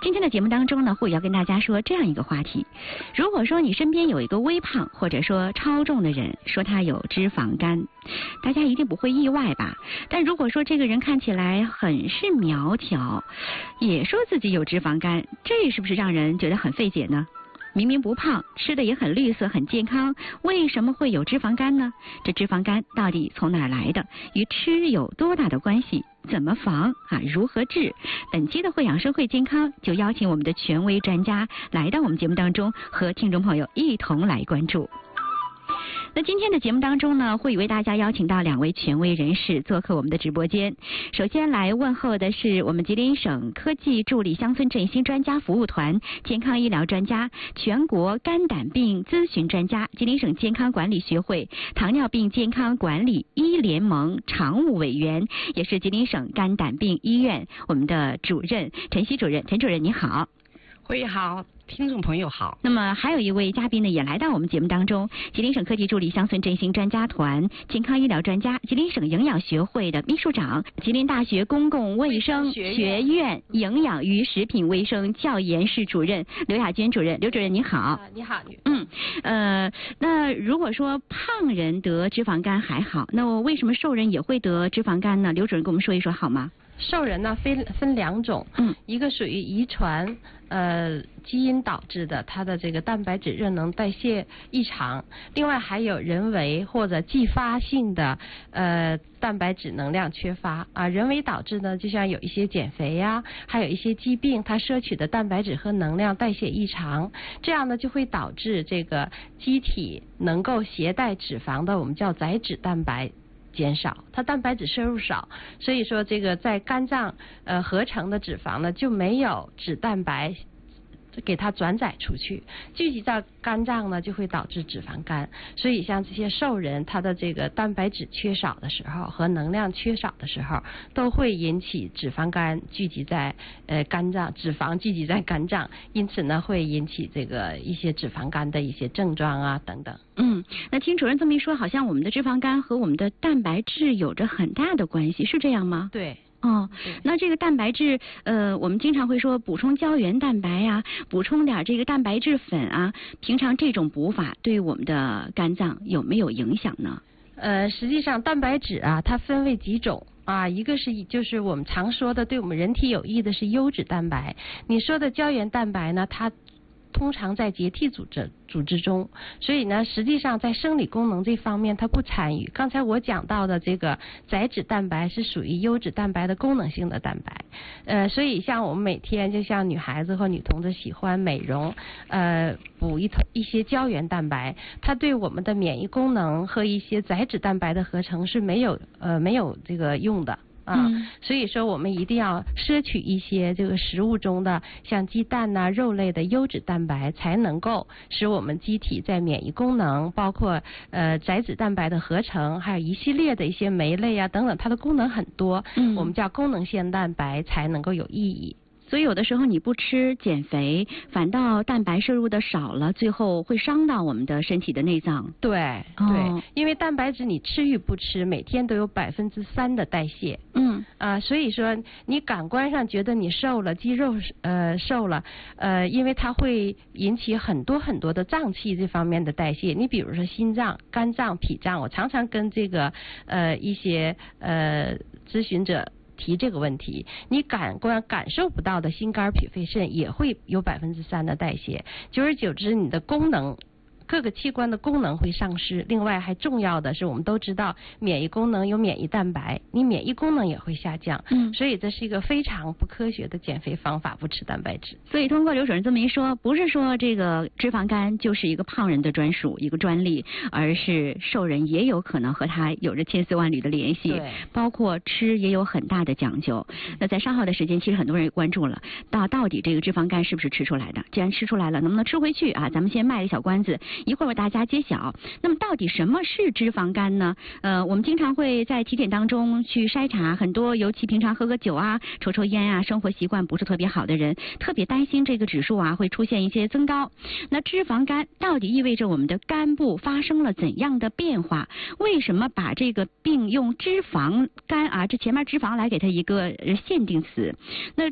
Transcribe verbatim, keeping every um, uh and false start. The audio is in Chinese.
今天的节目当中呢，会要跟大家说这样一个话题：如果说你身边有一个微胖或者说超重的人，说他有脂肪肝，大家一定不会意外吧？但如果说这个人看起来很是苗条，也说自己有脂肪肝，这是不是让人觉得很费解呢？明明不胖，吃的也很绿色很健康，为什么会有脂肪肝呢？这脂肪肝到底从哪儿来的？与吃有多大的关系？怎么防啊？如何治？本期的慧养生会健康就邀请我们的权威专家来到我们节目当中，和听众朋友一同来关注。那今天的节目当中呢，会为大家邀请到两位权威人士做客我们的直播间。首先来问候的是我们吉林省科技助力乡村振兴专家服务团健康医疗专家、全国肝胆病咨询专家、吉林省健康管理学会糖尿病健康管理医联盟常务委员，也是吉林省肝胆病医院我们的主任陈曦主任。陈主任你好。 会好，听众朋友好。 那么还有一位嘉宾呢，也来到我们节目当中，吉林省科技助力乡村振兴专家团健康医疗专家、吉林省营养学会的秘书长、吉林大学公共卫生学院营养与食品卫生教研室主任刘亚军主任。刘主任你好。 啊，你好。 嗯，呃，那如果说胖人得脂肪肝还好，那我为什么瘦人也会得脂肪肝呢？刘主任跟我们说一说好吗？ 瘦人呢分分两种， 嗯， 一个属于遗传呃基因导致的，它的这个蛋白质热能代谢异常；另外还有人为或者继发性的呃蛋白质能量缺乏啊。人为导致呢，就像有一些减肥呀、啊，还有一些疾病，它摄取的蛋白质和能量代谢异常，这样呢就会导致这个机体能够携带脂肪的，我们叫载脂蛋白减少，它蛋白质摄入少，所以说这个在肝脏呃合成的脂肪呢就没有脂蛋白给它转载出去，聚集到肝脏呢就会导致脂肪肝。所以像这些瘦人，他的这个蛋白质缺少的时候和能量缺少的时候，都会引起脂肪肝聚集在呃肝脏，脂肪聚集在肝脏，因此呢会引起这个一些脂肪肝的一些症状啊等等。 嗯，那听主任这么一说，好像我们的脂肪肝和我们的蛋白质有着很大的关系，是这样吗？ 对。 哦，那这个蛋白质，呃，我们经常会说补充胶原蛋白呀、啊，补充点这个蛋白质粉啊，平常这种补法对我们的肝脏有没有影响呢？ 呃，实际上蛋白质啊，它分为几种啊，一个是就是我们常说的对我们人体有益的是优质蛋白，你说的胶原蛋白呢，它通常在结缔组织组织中，所以呢，实际上在生理功能这方面它不参与。刚才我讲到的这个载脂蛋白是属于优质蛋白的功能性的蛋白，呃，所以像我们每天就像女孩子或女同志喜欢美容，呃，补一一些胶原蛋白，它对我们的免疫功能和一些载脂蛋白的合成是没有呃没有这个用的。啊、嗯，所以说我们一定要摄取一些这个食物中的像鸡蛋呐、啊、肉类的优质蛋白，才能够使我们机体在免疫功能，包括呃载脂蛋白的合成，还有一系列的一些酶类啊等等，它的功能很多，嗯，我们叫功能性蛋白才能够有意义。 所以有的时候你不吃减肥，反倒蛋白摄入的少了，最后会伤到我们的身体的内脏。 对、 哦、 对，因为蛋白质你吃与不吃，每天都有百分之三的代谢。 嗯啊，所以说你感官上觉得你瘦了，肌肉呃瘦了，呃，因为它会引起很多很多的脏器这方面的代谢。你比如说心脏、肝脏、脾脏，我常常跟这个呃一些呃咨询者提这个问题，你感官感受不到的心肝脾肺肾也会有百分之三的代谢，久而久之你的功能各个器官的功能会丧失。另外还重要的是，我们都知道免疫功能有免疫蛋白，你免疫功能也会下降。嗯，所以这是一个非常不科学的减肥方法，不吃蛋白质。 所以通过刘主任这么一说，不是说这个脂肪肝就是一个胖人的专属一个专利，而是瘦人也有可能和它有着千丝万缕的联系。 对， 包括吃也有很大的讲究。那在稍后的时间，其实很多人也关注了，到到底这个脂肪肝是不是吃出来的？既然吃出来了，能不能吃回去啊？咱们先卖个小关子。一会儿为大家揭晓。那么到底什么是脂肪肝呢？呃，我们经常会在体检当中去筛查，很多尤其平常喝个酒啊、抽抽烟啊，生活习惯不是特别好的人，特别担心这个指数啊会出现一些增高。那脂肪肝到底意味着我们的肝部发生了怎样的变化？为什么把这个病用脂肪肝啊，这前面脂肪来给它一个限定词？那